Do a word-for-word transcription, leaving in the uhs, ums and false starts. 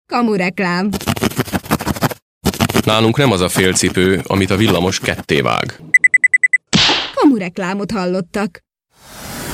Kamureklám. Nálunk nem az a félcipő, amit a villamos kettévág. Kamureklámot hallottak.